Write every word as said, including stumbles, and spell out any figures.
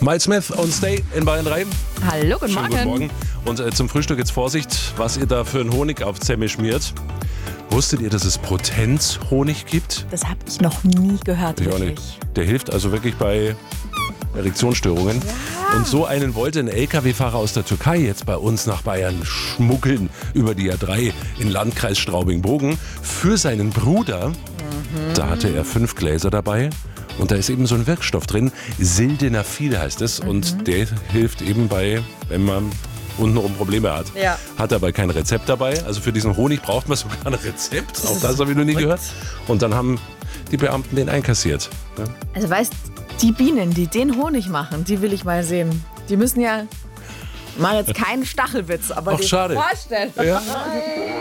Miles Smith und Stay in Bayern drei. Hallo, guten Schönen Morgen. guten Morgen. Und äh, zum Frühstück jetzt Vorsicht, was ihr da für einen Honig auf Zemme schmiert. Wusstet ihr, dass es Potenzhonig gibt? Das habe ich noch nie gehört, Ich auch wirklich. nicht. Der hilft also wirklich bei Erektionsstörungen. Ja. Und so einen wollte ein L K W-Fahrer aus der Türkei jetzt bei uns nach Bayern schmuggeln über die A drei in Landkreis Straubing-Bogen für seinen Bruder. Mhm. Da hatte er fünf Gläser dabei. Und da ist eben so ein Wirkstoff drin, Sildenafil heißt es. Mhm. Und der hilft eben bei, wenn man untenrum Probleme hat. Ja. Hat aber kein Rezept dabei. Also für diesen Honig braucht man sogar ein Rezept. Auch das habe ich noch nie gehört. Und dann haben die Beamten den einkassiert. Ja. Also weißt, die Bienen, die den Honig machen, die will ich mal sehen. Die müssen ja, ich mache jetzt keinen Stachelwitz, aber Ach, dir schade. vorstellen. Ja.